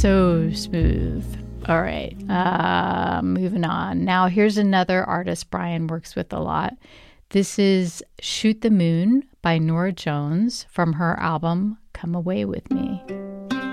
So smooth. All right. Moving on. Now, here's another artist Brian works with a lot. This is Shoot the Moon by Norah Jones from her album Come Away With Me.